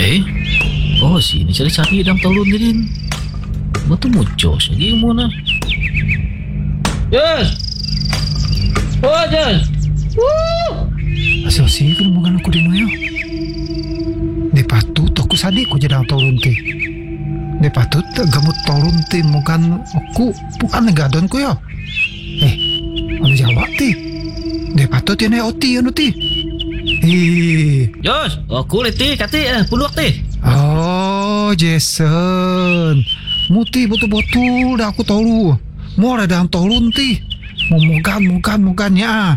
Oh sini cari-cari dalam tolong din. Betul muncos lagi mo na. Yes. Oh yes. Woo. Asal sikit mo ganun ko din mo yun. Di patut aku sadik ko jadi tolong ti. Di patut gamut tolong ti bukan aku bukan negadon ko yo. Ano jawab ti? Di patut yan ay oti ano ti. Yes. Aku leti kati puluh ti. Oh Jason, muti betul-betul dah aku tahu. Mau ada dalam tolong ti. Mukan-mukannya.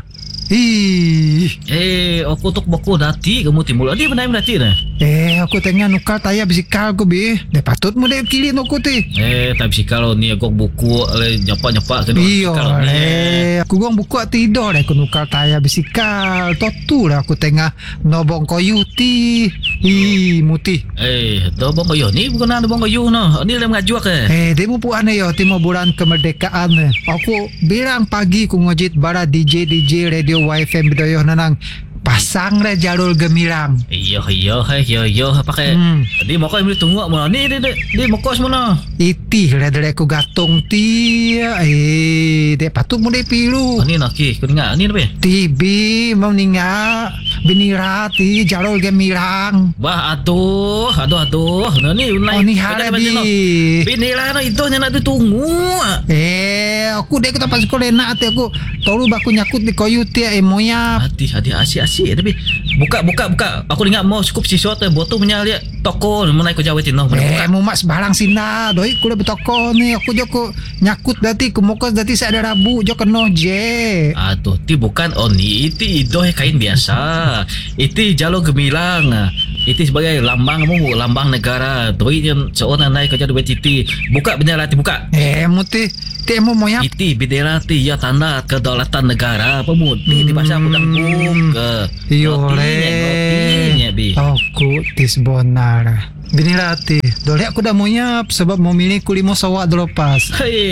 Aku tok bako dati kamu timul. Adi benar dati na. Aku tengah nukar tayar bisikal ko bi. De patut mo de kilin aku ti. Tak bisikal ni aku buku nyapak-nyapak kena. Iyo, aku gong buku tidur aku nukar tayar bisikal. Totu lah aku tengah nobong kayu ti. Muti. Nobong kayu ni bukan nobong kayu no. Ni dalam ngajak dia mo po ano yo timo bulan kemerdekaan. Aku bilang pagi ku ngojit bara DJ radio YFM bidoyo nanang pasang re jalur gemilang. Iyo pakai. Di mau kau ambil tunggu mo ni di mau kos mo na. Iti re ku gatung ti. De patut mo de pilu. Ni nak ki ku dengar ni apa? Tibi mau ninga binira ti jalur gemilang. Wah aduh. Ni ni hare bi. Binira no itu nya nak ditunggu. Aku dek kita pas sekolah nak ti aku tolu baku nyakut di kayu ti moya. Hati asyik tapi buka aku dengar mau cukup siswa tu botol punya lihat toko mana aku jawab tino mau mas barang sina doi ku le toko ni aku joko nyakut dati ku mokos dati saya ada rabu jo keno je ti bukan ni itu kain biasa itu jalur gemilang itu sebagai lambang negara doi yang seorang naik kerja duit titi buka benar ti buka muti temo moya itu bendera ti ya tanda kedaulatan negara pemutih di bahasa Pudangkung ke iyo le aku tis bonar binirati dole aku dah mau nyap sebab mau milih kulimo sawak dropas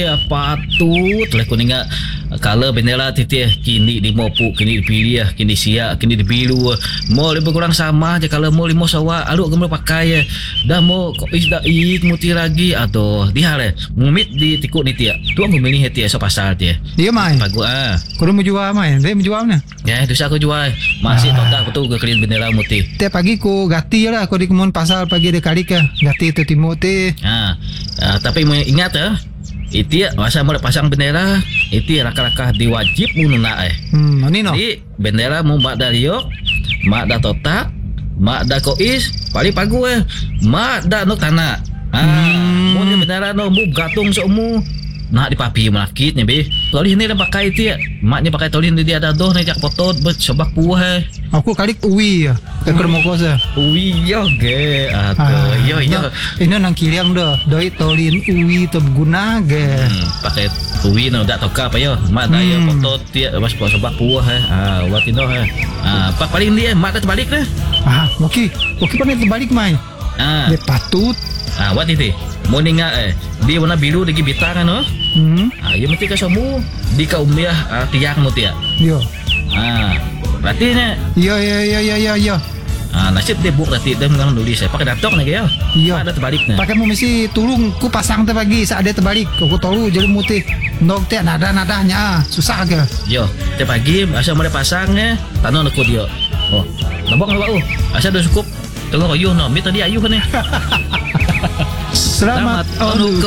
patut lah ku ninga kalau bendera titi kini di mopu kini dipilih kini siap kini dibilu mau lebih kurang sama aja kalau mau limo sawak aduh kamu pakai dah mau kok isdaik muti lagi atau dihare mumit di tikuk ni tia tu aku milih tia so pasal tia dia mai bagus kau mau jual mai dia mau jual mana dosa aku jual masih totak betul ke kelin bendera muti tiap pagi ku gati lah aku di kemun pasal pagi de kali ke gati tu timoti tapi ingat itu masa mau pasang bendera itu raka-raka diwajib mununa ni no di bendera mau mak dari yok mak da totak mak da kois paling pagu mak da no tanah mau ni bendera no mu gatung somu nak dipapi melakit ni be tolih ni dah pakai itu mak ni pakai tolih dia ada doh ni jak potot bet sebab puah aku kalik uwi ya ke kermokos uwi yo ge yo ini nang kiriang dah doi tolin uwi tu berguna ge pakai uwi no dak toka apa yo mak dah yo potot dia bas sebab puah watino pak paling dia mak dah terbalik dah okey pandai terbalik mai dia patut wat itu mau ninga dia warna biru lagi bintang no ya mesti ka semua di ka umbiah tiang mo tia yo berarti nya yo nasib dia buk tadi dia mengang nulis saya pakai datok lagi ya ada terbalik na pakai mau mesti tulung ku pasang tu pagi saat dia terbalik aku tahu jadi mutih nok tia nadanya susah ke yo tiap pagi asal mau pasangnya tanah aku dia nabok asal dah cukup tengok ayuh no mi tadi ayuh ni Selamat